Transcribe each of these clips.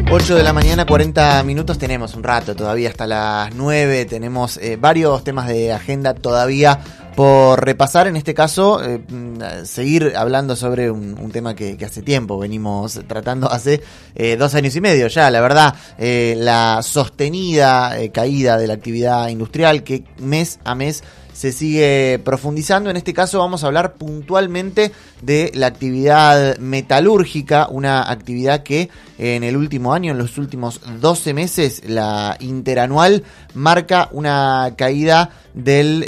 8 de la mañana, 40 minutos, tenemos un rato todavía hasta las 9, tenemos varios temas de agenda todavía por repasar, en este caso seguir hablando sobre un tema que hace tiempo venimos tratando, hace 2 años y medio ya, la verdad, la sostenida caída de la actividad industrial que mes a mes se sigue profundizando. En este caso vamos a hablar puntualmente de la actividad metalúrgica, una actividad que en el último año, en los últimos 12 meses, la interanual marca una caída del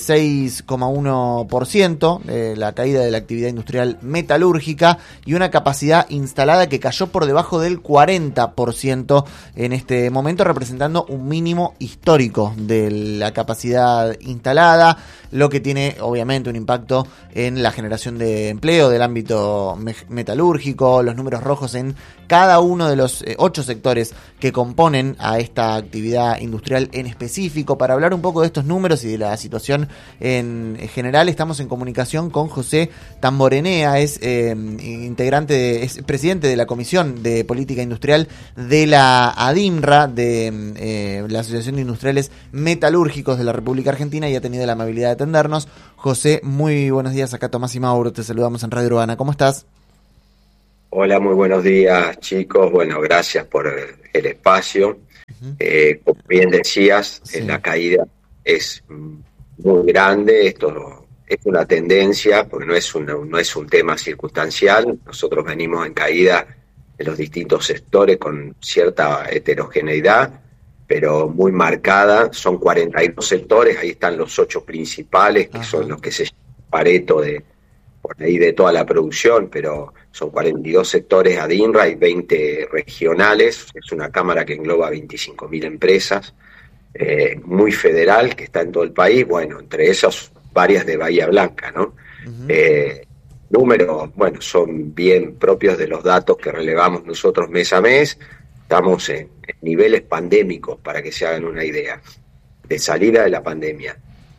6,1%, la caída de la actividad industrial metalúrgica, y una capacidad instalada que cayó por debajo del 40% en este momento, representando un mínimo histórico de la capacidad instalada, lo que tiene obviamente un impacto en la generación de empleo del ámbito metalúrgico, los números rojos en cada uno de los 8 sectores que componen a esta actividad industrial en específico. Para hablar un poco de estos números y de la situación en general, estamos en comunicación con José Tamborenea, es es presidente de la Comisión de Política Industrial de la ADIMRA, de la Asociación de Industriales Metalúrgicos de la República Argentina, y ha tenido la amabilidad de atendernos. José, muy buenos días, acá Tomás y Mauro, te saludamos en Radio Urbana, ¿cómo estás? Hola, muy buenos días, chicos. Bueno, gracias por el espacio. Como bien decías, sí, la caída es muy grande. Esto es una tendencia, porque no es un tema circunstancial. Nosotros venimos en caída en los distintos sectores con cierta heterogeneidad, pero muy marcada. Son 42 sectores, ahí están los 8 principales, que son los que se llaman Pareto por ahí de toda la producción, pero son 42 sectores ADINRA y 20 regionales. Es una cámara que engloba 25.000 empresas, muy federal, que está en todo el país, bueno, entre esas varias de Bahía Blanca, ¿no? Números, bueno, son bien propios de los datos que relevamos nosotros mes a mes. Estamos en niveles pandémicos, para que se hagan una idea, de salida de la pandemia.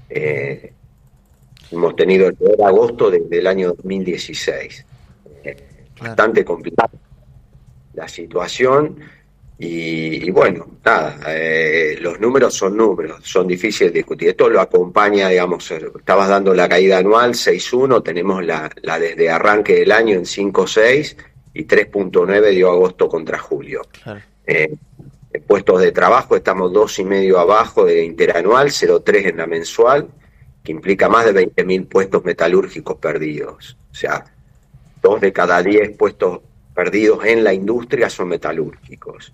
Hemos tenido el peor agosto desde el año 2016. Bastante complicada la situación y bueno, nada, los números, son difíciles de discutir. Esto lo acompaña, digamos, estabas dando la caída anual, 6,1, tenemos la desde arranque del año en 5,6 y 3,9 dio agosto contra julio. Claro. En puestos de trabajo estamos 2,5 abajo de interanual, 0,3 en la mensual, que implica más de 20.000 puestos metalúrgicos perdidos. O sea, 2 de cada 10 puestos perdidos en la industria son metalúrgicos.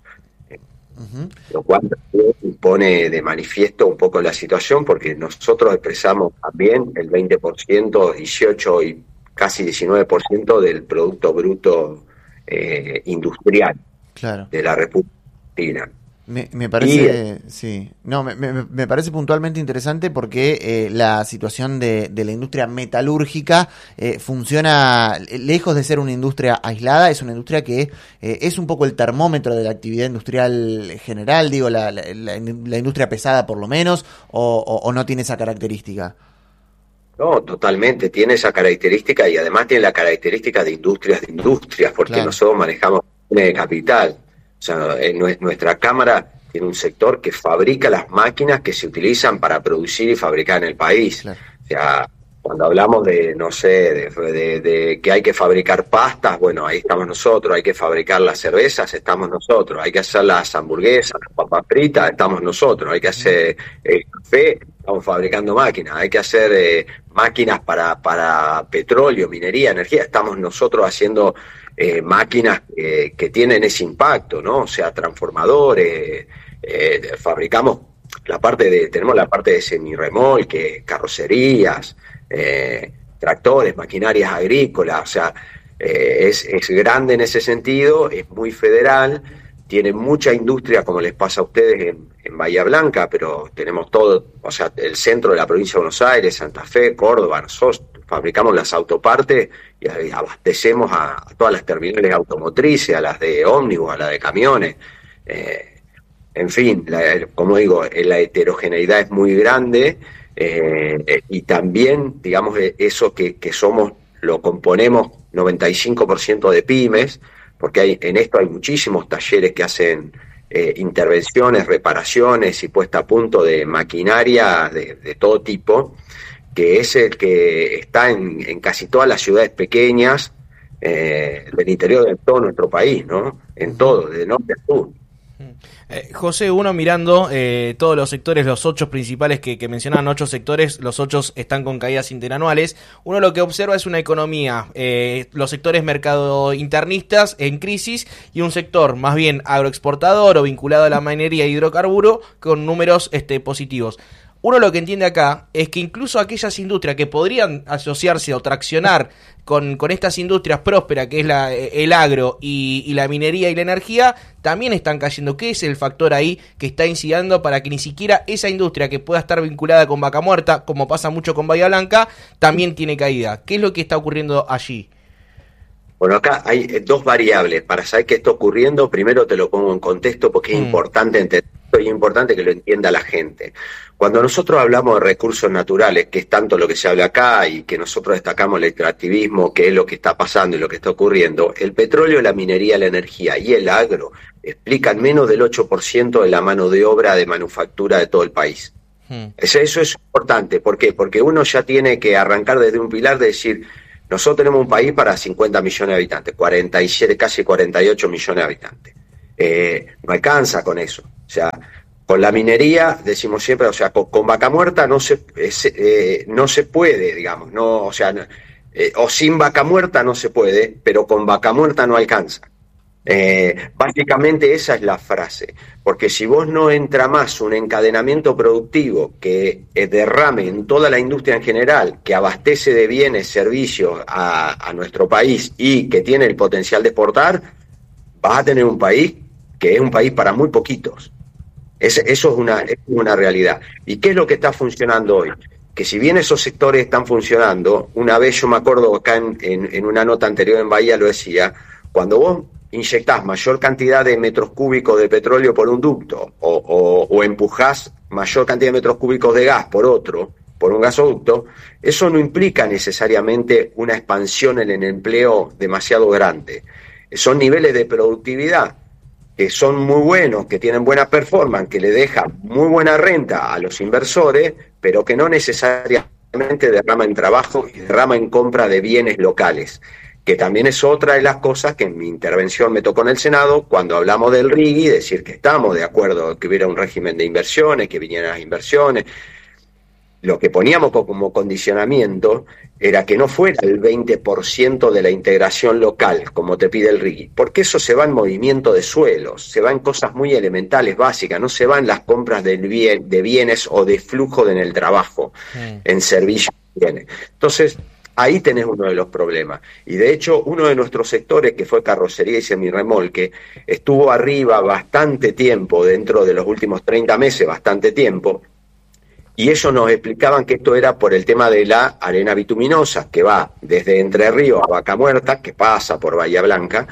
Lo cual pone de manifiesto un poco la situación, porque nosotros expresamos también el 20%, 18 y casi 19% del Producto Bruto industrial, claro, de la República Argentina. Me parece, sí, no, me parece puntualmente interesante porque la situación de la industria metalúrgica funciona lejos de ser una industria aislada, es una industria que es un poco el termómetro de la actividad industrial general, digo, la industria pesada por lo menos, o no tiene esa característica. No, totalmente, tiene esa característica, y además tiene la característica de industrias, porque claro, nosotros manejamos de capital. O sea, nuestra cámara tiene un sector que fabrica las máquinas que se utilizan para producir y fabricar en el país. Claro. O sea, cuando hablamos de, no sé, de que hay que fabricar pastas, bueno, ahí estamos nosotros. Hay que fabricar las cervezas, estamos nosotros. Hay que hacer las hamburguesas, las papas fritas, estamos nosotros. Hay que hacer el café, estamos fabricando máquinas. Hay que hacer máquinas para petróleo, minería, energía, estamos nosotros haciendo máquinas que tienen ese impacto, ¿no? O sea, transformadores, fabricamos tenemos la parte de semirremolque, carrocerías, tractores, maquinarias agrícolas. O sea, es grande en ese sentido, es muy federal, tiene mucha industria, como les pasa a ustedes en Bahía Blanca, pero tenemos todo, o sea, el centro de la provincia de Buenos Aires, Santa Fe, Córdoba, nosotros fabricamos las autopartes y abastecemos a todas las terminales automotrices, a las de ómnibus, a las de camiones. En fin, como digo, la heterogeneidad es muy grande, y también, digamos, eso que somos, lo componemos 95% de pymes, porque en esto hay muchísimos talleres que hacen intervenciones, reparaciones y puesta a punto de maquinaria de todo tipo, que es el que está en casi todas las ciudades pequeñas del interior de todo nuestro país, ¿no? En todo, de norte a sur. José, uno mirando todos los sectores, los 8 principales que mencionan, 8 sectores, los 8 están con caídas interanuales. Uno lo que observa es una economía, los sectores mercado internistas en crisis y un sector más bien agroexportador o vinculado a la minería e hidrocarburo con números positivos. Uno lo que entiende acá es que incluso aquellas industrias que podrían asociarse o traccionar con estas industrias prósperas, que es el agro y la minería y la energía, también están cayendo. ¿Qué es el factor ahí que está incidiendo para que ni siquiera esa industria que pueda estar vinculada con Vaca Muerta, como pasa mucho con Bahía Blanca, también tiene caída? ¿Qué es lo que está ocurriendo allí? Bueno, acá hay 2 variables. Para saber qué está ocurriendo, primero te lo pongo en contexto porque es importante entender y es importante que lo entienda la gente. Cuando nosotros hablamos de recursos naturales, que es tanto lo que se habla acá y que nosotros destacamos el extractivismo, que es lo que está pasando y lo que está ocurriendo, el petróleo, la minería, la energía y el agro explican menos del 8% de la mano de obra de manufactura de todo el país. Eso es importante. ¿Por qué? Porque uno ya tiene que arrancar desde un pilar de decir, nosotros tenemos un país para 50 millones de habitantes, 47, casi 48 millones de habitantes. No alcanza con eso. O sea, con la minería, decimos siempre, o sea, con Vaca Muerta no se puede, digamos, no, o sea, o sin Vaca Muerta no se puede, pero con Vaca Muerta no alcanza. Básicamente esa es la frase, porque si vos no entra más un encadenamiento productivo que derrame en toda la industria en general, que abastece de bienes, servicios a nuestro país y que tiene el potencial de exportar, vas a tener un país que es un país para muy poquitos. Eso es una realidad. ¿Y qué es lo que está funcionando hoy? Que si bien esos sectores están funcionando, una vez yo me acuerdo acá en una nota anterior en Bahía lo decía, cuando vos inyectás mayor cantidad de metros cúbicos de petróleo por un ducto o empujás mayor cantidad de metros cúbicos de gas por un gasoducto, eso no implica necesariamente una expansión en el empleo demasiado grande. Son niveles de productividad que son muy buenos, que tienen buena performance, que le dejan muy buena renta a los inversores, pero que no necesariamente derrama en trabajo y derrama en compra de bienes locales, que también es otra de las cosas que en mi intervención me tocó en el Senado, cuando hablamos del RIGI, decir que estamos de acuerdo que hubiera un régimen de inversiones, que vinieran las inversiones. Lo que poníamos como condicionamiento era que no fuera el 20% de la integración local, como te pide el RIGI, porque eso se va en movimiento de suelos, se va en cosas muy elementales, básicas, no se va en las compras de bienes o de flujo en el trabajo, en servicios de bienes. Entonces, ahí tenés uno de los problemas. Y de hecho, uno de nuestros sectores, que fue carrocería y semirremolque, estuvo arriba bastante tiempo, dentro de los últimos 30 meses, bastante tiempo, y ellos nos explicaban que esto era por el tema de la arena bituminosa, que va desde Entre Ríos a Vaca Muerta, que pasa por Bahía Blanca,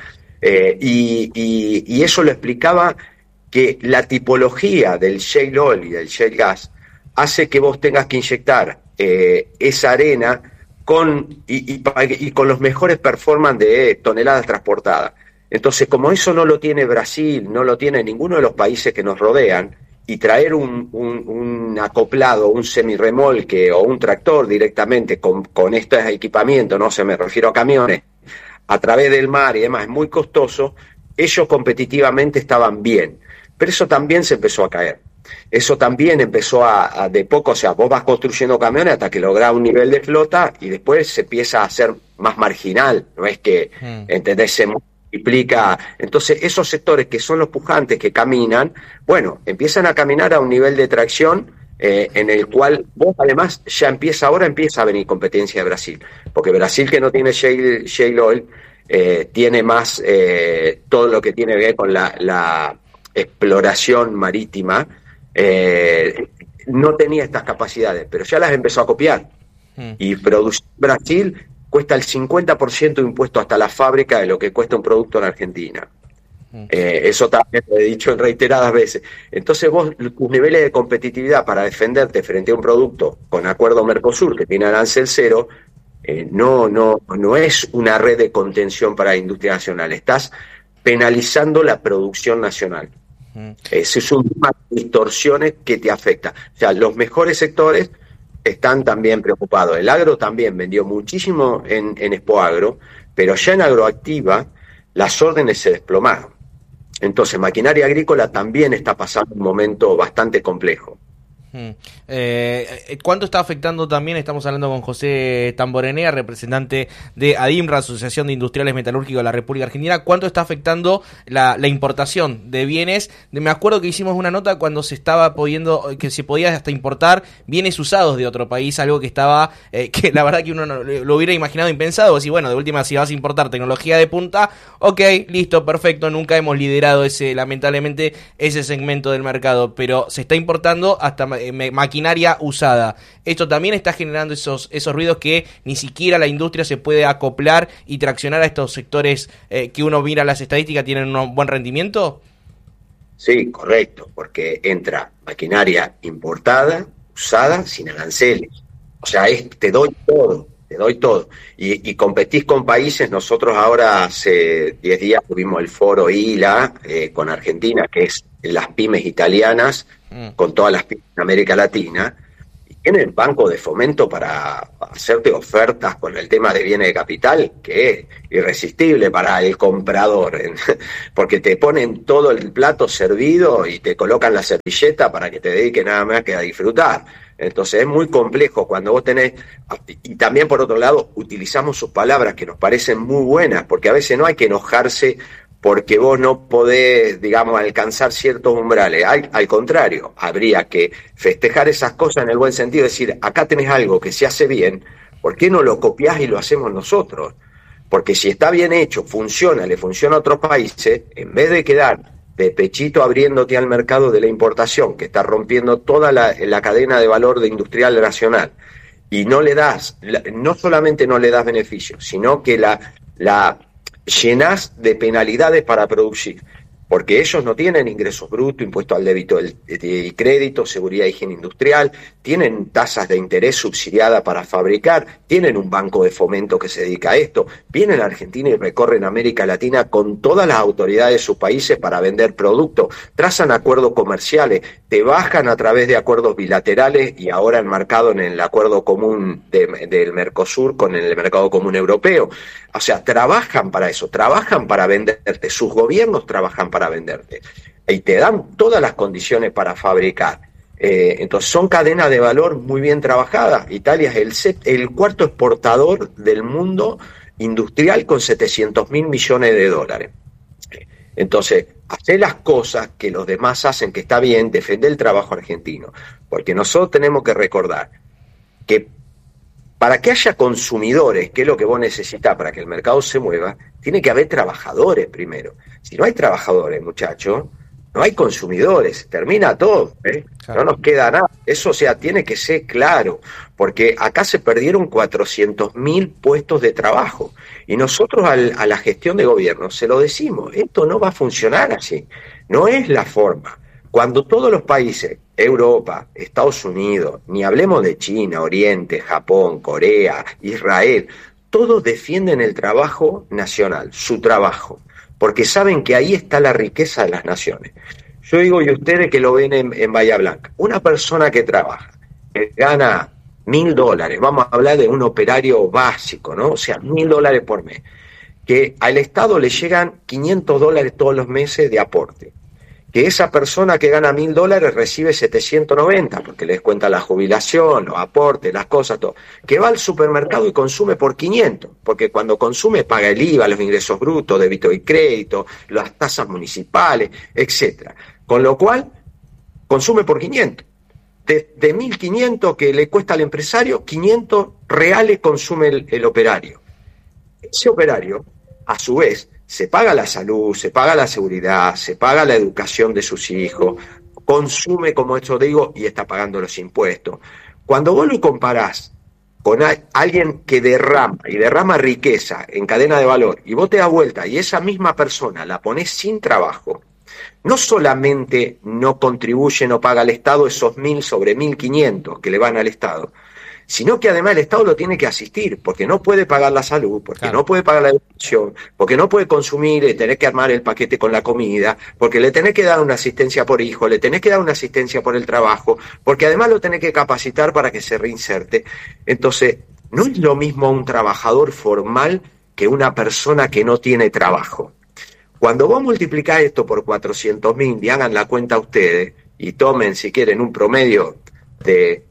y eso lo explicaba que la tipología del shale oil y del shale gas hace que vos tengas que inyectar esa arena con los mejores performance de toneladas transportadas. Entonces, como eso no lo tiene Brasil, no lo tiene ninguno de los países que nos rodean, y traer un acoplado, un semirremolque o un tractor directamente con estos equipamientos, no sé, me refiero a camiones, a través del mar y demás, es muy costoso, ellos competitivamente estaban bien, pero eso también se empezó a caer. Eso también empezó a de poco, o sea, vos vas construyendo camiones hasta que lográs un nivel de flota y después se empieza a hacer más marginal, no es que, ¿entendés? Se multiplica. Entonces, esos sectores que son los pujantes que caminan, bueno, empiezan a caminar a un nivel de tracción en el cual vos además ahora empieza a venir competencia de Brasil, porque Brasil, que no tiene shale oil, tiene más todo lo que tiene que ver con la exploración marítima, no tenía estas capacidades, pero ya las empezó a copiar. Y producir Brasil cuesta el 50% de impuesto hasta la fábrica de lo que cuesta un producto en Argentina. Eso también lo he dicho en reiteradas veces. Entonces vos, tus niveles de competitividad para defenderte frente a un producto con acuerdo Mercosur que tiene arancel cero, no es una red de contención para la industria nacional. Estás penalizando la producción nacional. Ese es un tema de distorsiones que te afecta. O sea, los mejores sectores están también preocupados. El agro también vendió muchísimo en Expoagro, pero ya en Agroactiva las órdenes se desplomaron. Entonces, maquinaria agrícola también está pasando un momento bastante complejo. ¿Cuánto está afectando también? Estamos hablando con José Tamborenea, representante de ADIMRA, Asociación de Industriales Metalúrgicos de la República Argentina. ¿Cuánto está afectando la importación de bienes? Me acuerdo que hicimos una nota cuando se estaba pudiendo, que se podía hasta importar bienes usados de otro país, algo que estaba, que la verdad que uno no, lo hubiera imaginado impensado. Decir, bueno, de última, si vas a importar tecnología de punta, ok, listo, perfecto, nunca hemos liderado lamentablemente ese segmento del mercado, pero se está importando hasta maquinaria usada. Esto también está generando esos ruidos que ni siquiera la industria se puede acoplar y traccionar a estos sectores que uno mira las estadísticas, ¿tienen un buen rendimiento? Sí, correcto, porque entra maquinaria importada, usada, sin aranceles. O sea, te doy todo. Y competís con países. Nosotros ahora hace 10 días tuvimos el foro ILA con Argentina, que es las pymes italianas, con todas las pymes de América Latina, y tienen banco de fomento para hacerte ofertas con el tema de bienes de capital, que es irresistible para el comprador, porque te ponen todo el plato servido y te colocan la servilleta para que te dediques nada más que a disfrutar. Entonces es muy complejo cuando vos tenés, y también por otro lado utilizamos sus palabras que nos parecen muy buenas, porque a veces no hay que enojarse porque vos no podés, digamos, alcanzar ciertos umbrales. Al contrario, habría que festejar esas cosas en el buen sentido, decir, acá tenés algo que se hace bien, ¿por qué no lo copiás y lo hacemos nosotros? Porque si está bien hecho, funciona, le funciona a otros países, en vez de quedar de pechito abriéndote al mercado de la importación, que está rompiendo toda la cadena de valor de industrial nacional, y no le das, no solamente no le das beneficios, sino que la llenás de penalidades para producir, porque ellos no tienen ingresos brutos, impuesto al débito y crédito, seguridad e higiene industrial, tienen tasas de interés subsidiadas para fabricar, tienen un banco de fomento que se dedica a esto, vienen a Argentina y recorren América Latina con todas las autoridades de sus países para vender productos, trazan acuerdos comerciales, te bajan a través de acuerdos bilaterales y ahora enmarcado en el acuerdo común del Mercosur con el mercado común europeo. O sea, trabajan para eso, trabajan para venderte, sus gobiernos trabajan para venderte y te dan todas las condiciones para fabricar. Entonces son cadenas de valor muy bien trabajadas. Italia es el cuarto exportador del mundo industrial con 700.000 millones de dólares. Entonces, hacer las cosas que los demás hacen que está bien, defender el trabajo argentino, porque nosotros tenemos que recordar que para que haya consumidores, que es lo que vos necesitas para que el mercado se mueva, tiene que haber trabajadores primero. Si no hay trabajadores, muchachos, no hay consumidores, termina todo, Claro. No nos queda nada. Eso, o sea, tiene que ser claro, porque acá se perdieron 400.000 puestos de trabajo. Y nosotros a la gestión de gobierno se lo decimos, esto no va a funcionar así, no es la forma. Cuando todos los países, Europa, Estados Unidos, ni hablemos de China, Oriente, Japón, Corea, Israel, todos defienden el trabajo nacional, su trabajo, porque saben que ahí está la riqueza de las naciones. Yo digo, y ustedes que lo ven en Bahía Blanca, una persona que trabaja, que gana $1.000, vamos a hablar de un operario básico, ¿no? O sea, $1.000 por mes, que al Estado le llegan $500 todos los meses de aporte. Que esa persona que gana $1.000 recibe 790, porque les cuenta la jubilación, los aportes, las cosas, todo. Que va al supermercado y consume por 500, porque cuando consume paga el IVA, los ingresos brutos, débito y crédito, las tasas municipales, etcétera. Con lo cual, consume por 500. De 1.500 que le cuesta al empresario, 500 reales consume el operario. Ese operario, a su vez, se paga la salud, se paga la seguridad, se paga la educación de sus hijos, consume, como esto digo, y está pagando los impuestos. Cuando vos lo comparás con alguien que derrama riqueza en cadena de valor, y vos te das vuelta y esa misma persona la ponés sin trabajo, no solamente no contribuye, no paga al Estado esos 1.000 sobre 1.500 que le van al Estado, sino que además el Estado lo tiene que asistir, porque no puede pagar la salud, porque no puede pagar la educación, porque no puede consumir y tener que armar el paquete con la comida, porque le tenés que dar una asistencia por hijo, le tenés que dar una asistencia por el trabajo, porque además lo tenés que capacitar para que se reinserte. Entonces, no es lo mismo un trabajador formal que una persona que no tiene trabajo. Cuando vos multiplicás esto por 400.000 y hagan la cuenta ustedes, y tomen, si quieren, un promedio de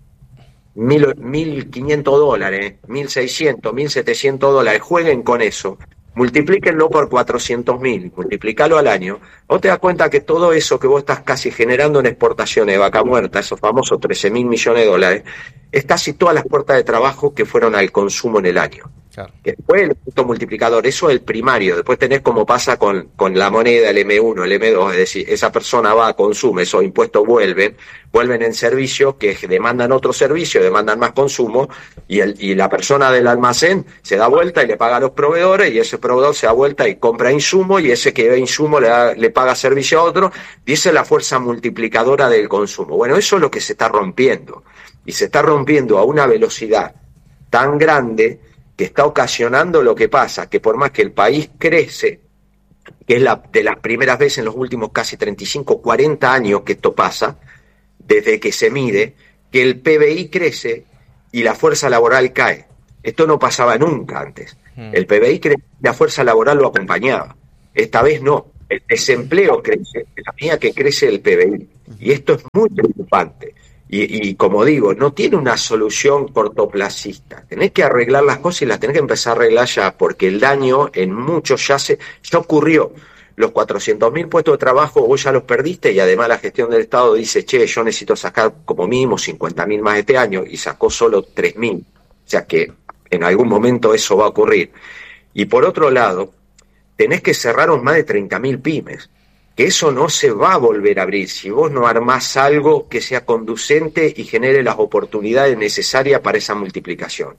$1.500, $1.600, $1.700, jueguen con eso, multiplíquenlo por 400.000, multiplícalo al año, vos te das cuenta que todo eso que vos estás casi generando en exportaciones de vaca muerta, esos famosos $13.000 millones, es casi todas las puertas de trabajo que fueron al consumo en el año. Claro. Después el punto multiplicador, eso es el primario. Después tenés como pasa con la moneda, el M1, el M2, es decir, esa persona va, consume, esos impuestos vuelven en servicios que demandan otro servicio, demandan más consumo, y la persona del almacén se da vuelta y le paga a los proveedores, y ese proveedor se da vuelta y compra insumos, y ese que ve insumo le paga servicio a otro, dice la fuerza multiplicadora del consumo. Bueno, eso es lo que se está rompiendo, y se está rompiendo a una velocidad tan grande que está ocasionando lo que pasa, que por más que el país crece, que es de las primeras veces en los últimos casi 35, 40 años que esto pasa, desde que se mide, que el PBI crece y la fuerza laboral cae. Esto no pasaba nunca antes. El PBI crece y la fuerza laboral lo acompañaba. Esta vez no. El desempleo crece, de la medida que crece el PBI. Y esto es muy preocupante. Y como digo, no tiene una solución cortoplacista. Tenés que arreglar las cosas y las tenés que empezar a arreglar ya, porque el daño en muchos ya ocurrió. Los 400.000 puestos de trabajo vos ya los perdiste, y además la gestión del Estado dice, yo necesito sacar como mínimo 50.000 más este año, y sacó solo 3.000. O sea que en algún momento eso va a ocurrir. Y por otro lado, tenés que cerrar más de 30.000 pymes. Que eso no se va a volver a abrir si vos no armás algo que sea conducente y genere las oportunidades necesarias para esa multiplicación.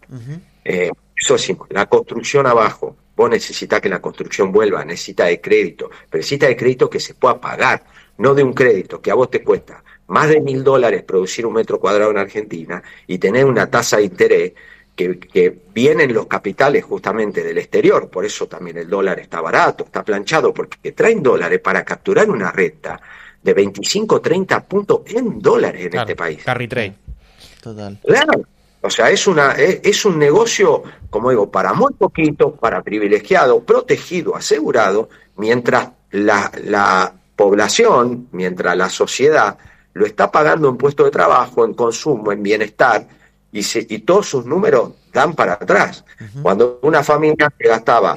Eso sí, la construcción abajo, vos necesitas que la construcción vuelva, necesita de crédito, pero necesita de crédito que se pueda pagar, no de un crédito que a vos te cuesta más de $1.000 producir un metro cuadrado en Argentina y tener una tasa de interés que vienen los capitales justamente del exterior, por eso también el dólar está barato, está planchado, porque traen dólares para capturar una renta de 25, 30 puntos en dólares en este país. Carry trade. Total. Claro. O sea, es un negocio, como digo, para muy poquito, para privilegiado, protegido, asegurado, mientras la población, mientras la sociedad lo está pagando en puestos de trabajo, en consumo, en bienestar, y todos sus números dan para atrás. Cuando una familia que gastaba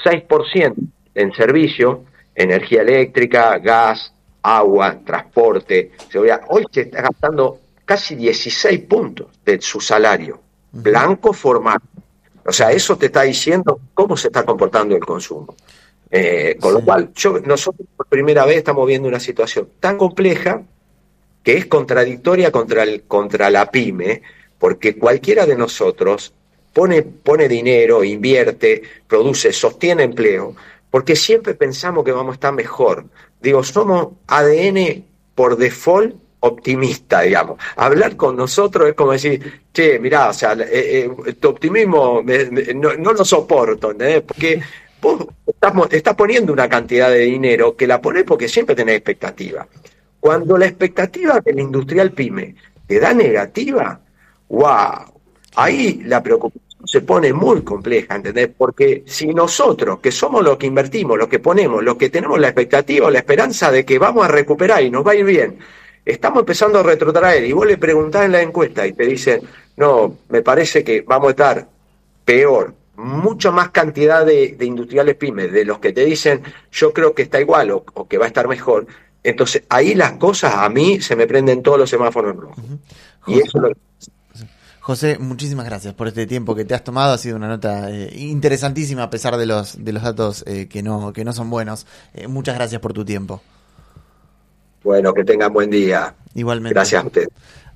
6% en servicio, energía eléctrica, gas, agua, transporte, seguridad, hoy se está gastando casi 16 puntos de su salario, blanco formal. O sea, eso te está diciendo cómo se está comportando el consumo. Con lo cual, nosotros por primera vez estamos viendo una situación tan compleja que es contradictoria contra la pyme, porque cualquiera de nosotros pone dinero, invierte, produce, sostiene empleo, porque siempre pensamos que vamos a estar mejor. Digo, somos ADN por default optimista, digamos. Hablar con nosotros es como decir, mirá, o sea, tu optimismo no lo soporto, ¿entendés? Porque vos estás poniendo una cantidad de dinero que la ponés porque siempre tenés expectativa. Cuando la expectativa del industrial pyme te da negativa, ¡wow! Ahí la preocupación se pone muy compleja, ¿entendés? Porque si nosotros, que somos los que invertimos, los que ponemos, los que tenemos la expectativa o la esperanza de que vamos a recuperar y nos va a ir bien, estamos empezando a retrotraer, y vos le preguntás en la encuesta y te dicen, no, me parece que vamos a estar peor, mucha más cantidad de industriales pymes, de los que te dicen, yo creo que está igual o que va a estar mejor. Entonces ahí las cosas a mí se me prenden todos los semáforos rojos. Y eso lo... José, muchísimas gracias por este tiempo que te has tomado. Ha sido una nota interesantísima a pesar de los datos que no son buenos. Muchas gracias por tu tiempo. Bueno, que tengan buen día. Igualmente. Gracias a ustedes.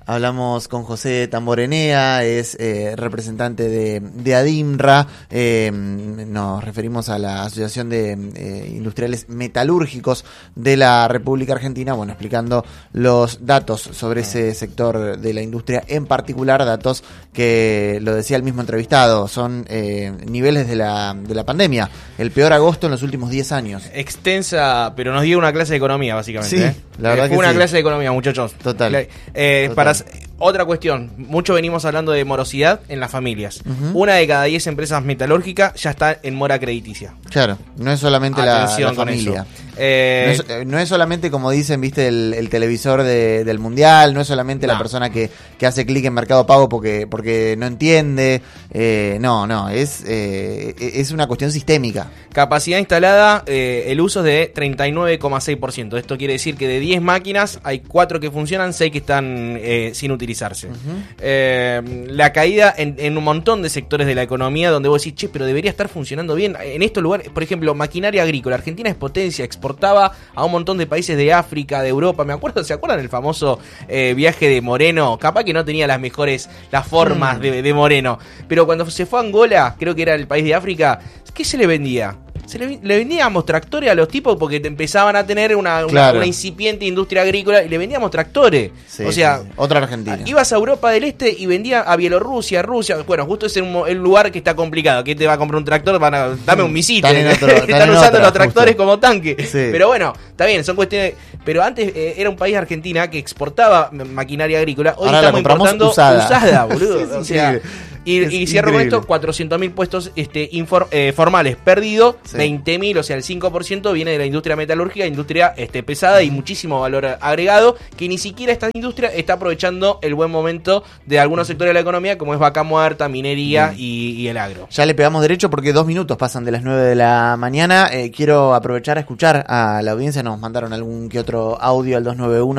Hablamos con José Tamborenea, es representante de ADIMRA. Nos referimos a la Asociación de Industriales Metalúrgicos de la República Argentina, bueno, explicando los datos sobre ese sector de la industria, en particular datos que, lo decía el mismo entrevistado, son niveles de la pandemia, el peor agosto en los últimos 10 años. Extensa, pero nos dio una clase de economía, básicamente. Sí, la verdad fue que una sí. clase de economía, muchachos. Total. Para otra cuestión, mucho venimos hablando de morosidad en las familias. Una de cada 10 empresas metalúrgicas ya está en mora crediticia. Claro, no es solamente la familia. No es solamente, como dicen, viste, el televisor del mundial, no es solamente la persona que hace clic en Mercado Pago porque no entiende. Es una cuestión sistémica. Capacidad instalada, el uso es de 39,6%. Esto quiere decir que de 10 máquinas hay 4 que funcionan, 6 que están sin utilizarse. La caída en un montón de sectores de la economía donde vos decís, che, pero debería estar funcionando bien. En estos lugares, por ejemplo, maquinaria agrícola. Argentina es potencia, exportaba a un montón de países de África, de Europa. ¿Se acuerdan el famoso viaje de Moreno? Capaz que no tenía las formas de Moreno. Pero cuando se fue a Angola, creo que era el país de África, ¿qué se le vendía? Le vendíamos tractores a los tipos porque empezaban a tener una incipiente industria agrícola y le vendíamos tractores. Sí, otra Argentina. Ibas a Europa del Este y vendía a Bielorrusia, Rusia. Bueno, justo es el lugar que está complicado. ¿Quién te va a comprar un tractor? Dame un misil. Están usando los tractores como tanque. Sí. Pero bueno, está bien, son cuestiones. Pero antes era un país, Argentina, que exportaba maquinaria agrícola. Hoy ahora estamos importando usada, boludo. Sí, y cierro con esto, 400.000 puestos formales perdidos, 20.000, o sea, el 5% viene de la industria metalúrgica, industria pesada y muchísimo valor agregado, que ni siquiera esta industria está aprovechando el buen momento de algunos sectores de la economía, como es vaca muerta, minería y el agro. Ya le pegamos derecho porque 2 minutos pasan de las 9 de la mañana. Quiero aprovechar a escuchar a la audiencia, nos mandaron algún que otro audio al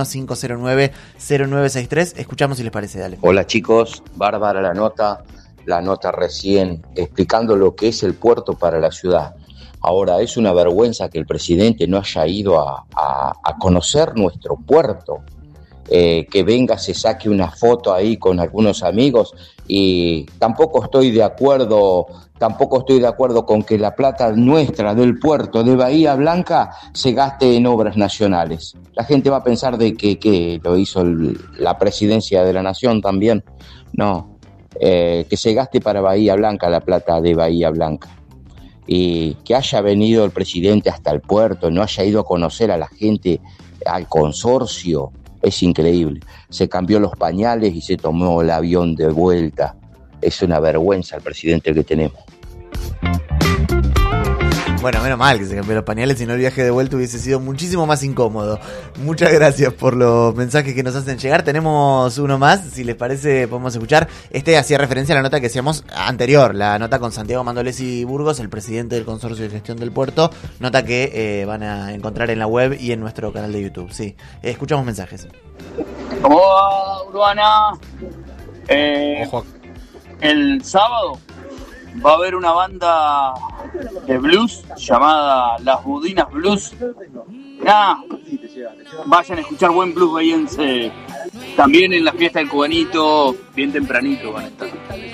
291-509-0963. Escuchamos si les parece, dale. Hola chicos, bárbara la nota recién explicando lo que es el puerto para la ciudad. Ahora, es una vergüenza que el presidente no haya ido a conocer nuestro puerto, que venga, se saque una foto ahí con algunos amigos, y tampoco estoy de acuerdo con que la plata nuestra del puerto de Bahía Blanca se gaste en obras nacionales. La gente va a pensar de que lo hizo la presidencia de la nación también. No. Que se gaste para Bahía Blanca la plata de Bahía Blanca, y que haya venido el presidente hasta el puerto, no haya ido a conocer a la gente, al consorcio, es increíble. Se cambió los pañales y se tomó el avión de vuelta. Es una vergüenza el presidente que tenemos. Bueno, menos mal que se cambió los pañales, si no el viaje de vuelta hubiese sido muchísimo más incómodo. Muchas gracias por los mensajes que nos hacen llegar. Tenemos uno más, si les parece podemos escuchar. Hacía referencia a la nota que hacíamos anterior, la nota con Santiago Mandolesi Burgos, el presidente del Consorcio de Gestión del Puerto, nota que van a encontrar en la web y en nuestro canal de YouTube. Sí, escuchamos mensajes. ¿Cómo va, Urbana? Ojo. El sábado va a haber una banda de blues llamada Las Budinas Blues. Vayan a escuchar buen blues bahiense. También en la fiesta del Cubanito, bien tempranito van a estar.